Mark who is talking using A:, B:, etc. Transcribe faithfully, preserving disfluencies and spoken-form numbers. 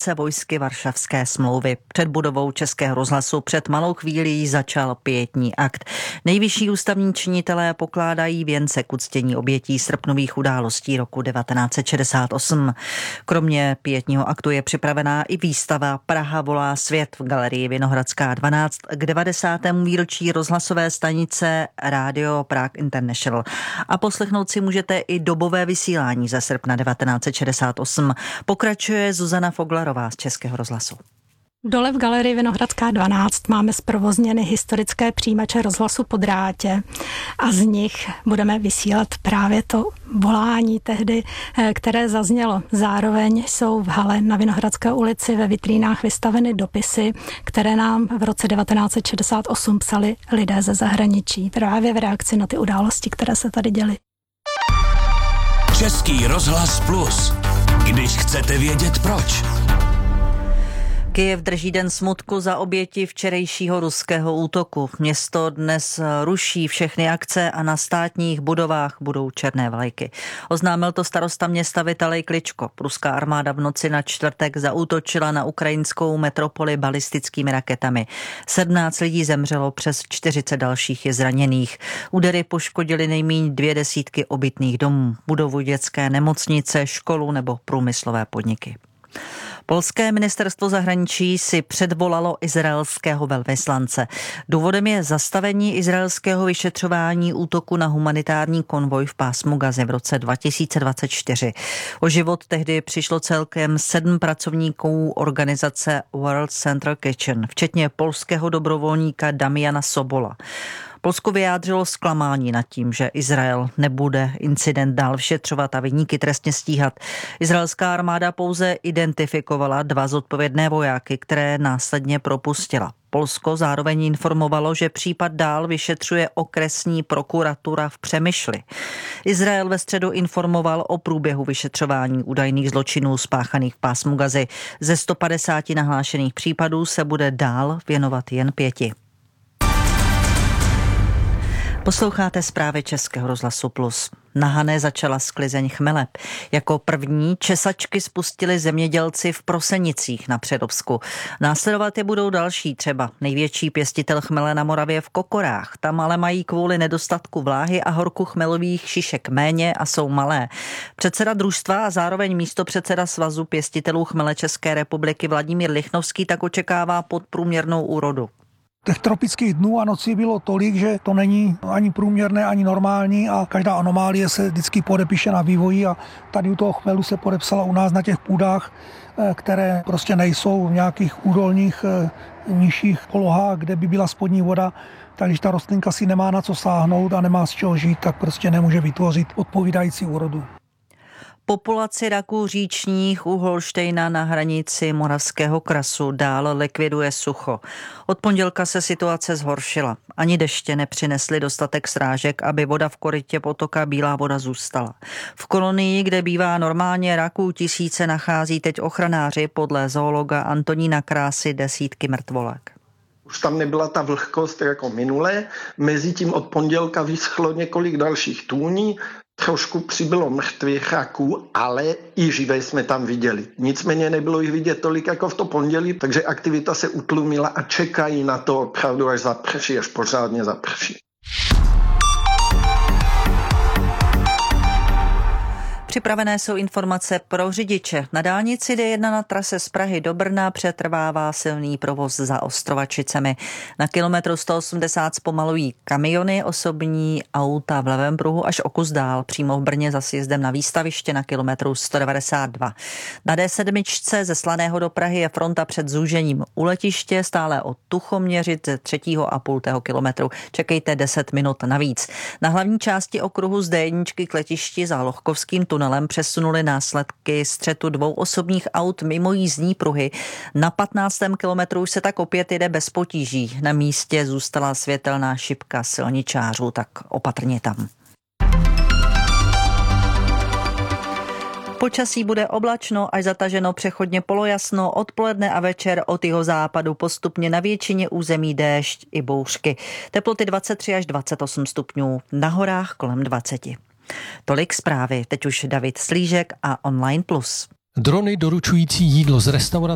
A: okupace vojsky Varšavské smlouvy. Před budovou Českého rozhlasu před malou chvílí začal pietní akt. Nejvyšší ústavní činitelé pokládají věnce k uctění obětí srpnových událostí roku devatenáct set šedesát osm. Kromě pietního aktu je připravená i výstava Praha volá svět v galerii Vinohradská dvanáct k devadesátému výročí rozhlasové stanice Radio Prague International. A poslechnout si můžete i dobové vysílání ze srpna devatenáct set šedesát osm. Pokračuje Zuzana Foglarová z Českého rozhlasu.
B: Dole v galerii Vinohradská dvanáct máme zprovozněny historické přijímače rozhlasu po drátě a z nich budeme vysílat právě to volání tehdy, které zaznělo. Zároveň jsou v hale na Vinohradské ulici ve vitrínách vystaveny dopisy, které nám v roce devatenáct set šedesát osm psali lidé ze zahraničí právě v reakci na ty události, které se tady děly.
C: Český rozhlas Plus. Když chcete vědět proč.
A: Kyjev drží den smutku za oběti včerejšího ruského útoku. Město dnes ruší všechny akce a na státních budovách budou černé vlajky. Oznámil to starosta města Vitalij Kličko. Ruská armáda v noci na čtvrtek zaútočila na ukrajinskou metropoli balistickými raketami. sedmnáct lidí zemřelo, přes čtyřicet dalších je zraněných. Údery poškodily nejméně dvě desítky obytných domů, budovu dětské nemocnice, školu nebo průmyslové podniky. Polské ministerstvo zahraničí si předvolalo izraelského velvyslance. Důvodem je zastavení izraelského vyšetřování útoku na humanitární konvoj v pásmu Gazy v roce dva tisíce dvacet čtyři. O život tehdy přišlo celkem sedm pracovníků organizace World Central Kitchen, včetně polského dobrovolníka Damiana Sobola. Polsko vyjádřilo zklamání nad tím, že Izrael nebude incident dál vyšetřovat a viníky trestně stíhat. Izraelská armáda pouze identifikovala dva zodpovědné vojáky, které následně propustila. Polsko zároveň informovalo, že případ dál vyšetřuje okresní prokuratura v Přemyšli. Izrael ve středu informoval o průběhu vyšetřování údajných zločinů spáchaných v pásmu Gazy. Ze sto padesáti nahlášených případů se bude dál věnovat jen pěti. Posloucháte zprávy Českého rozhlasu Plus. Na Hané začala sklizeň chmele. Jako první česačky spustili zemědělci v Prosenicích na Přerovsku. Následovat je budou další, třeba největší pěstitel chmele na Moravě v Kokorách. Tam ale mají kvůli nedostatku vláhy a horku chmelových šišek méně a jsou malé. Předseda družstva a zároveň místopředseda Svazu pěstitelů chmele České republiky Vladimír Lichnovský tak očekává podprůměrnou úrodu.
D: Těch tropických dnů a nocí bylo tolik, že to není ani průměrné, ani normální a každá anomálie se vždycky podepíše na vývoji a tady u toho chmelu se podepsala u nás na těch půdách, které prostě nejsou v nějakých údolních nižších polohách, kde by byla spodní voda, takže když ta rostlinka si nemá na co sáhnout a nemá z čeho žít, tak prostě nemůže vytvořit odpovídající úrodu.
A: Populaci raků říčních u Holštejna na hranici Moravského krasu dál likviduje sucho. Od pondělka se situace zhoršila. Ani deště nepřinesly dostatek srážek, aby voda v korytě potoka Bílá voda zůstala. V kolonii, kde bývá normálně raků tisíce, nachází teď ochranáři podle zoologa Antonína Krásy desítky mrtvolek.
E: Už tam nebyla ta vlhkost jako minule, mezitím od pondělka vyschlo několik dalších tůní, trošku přibylo mrtvých raků, ale i živé jsme tam viděli. Nicméně nebylo jich vidět tolik jako v to pondělí, takže aktivita se utlumila a čekají na to opravdu, až zaprší, až pořádně zaprší.
A: Připravené jsou informace pro řidiče. Na dálnici D jedna na trase z Prahy do Brna přetrvává silný provoz za Ostrovačicemi. Na kilometru sto osmdesát zpomalují kamiony, osobní auta v levém pruhu až o kus dál. Přímo v Brně za sjezdem na výstaviště na kilometru sto devadesát dva. Na D sedm ze Slaného do Prahy je fronta před zúžením u letiště, stále od Tuchoměřic ze třetího a půltého kilometru. Čekejte deset minut navíc. Na hlavní části okruhu z D jedna k letišti za Lochkovským tunelem přesunuli následky střetu dvou osobních aut mimo jízdní pruhy. Na patnáctém kilometru se tak opět jede bez potíží. Na místě zůstala světelná šipka silničářů, tak opatrně tam. Počasí bude oblačno až zataženo, přechodně polojasno, odpoledne a večer od jihozápadu postupně na většině území déšť i bouřky. Teploty dvacet tři až dvacet osm stupňů, na horách kolem dvacet. Tolik zprávy, teď už David Slížek a Online Plus.
F: Drony doručující jídlo z restaurace